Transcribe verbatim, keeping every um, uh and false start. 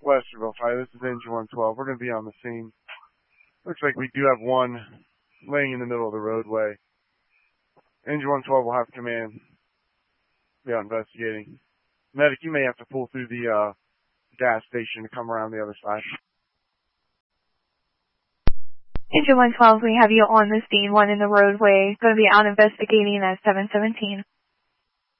Westerville Fire, this is Engine one twelve. We're going to be on the scene. Looks like we do have one laying in the middle of the roadway. Engine one twelve will have command. Be out investigating. Medic, you may have to pull through the uh, gas station to come around the other side. Engine one twelve, we have you on the scene, one in the roadway. Going to be out investigating at seven seventeen.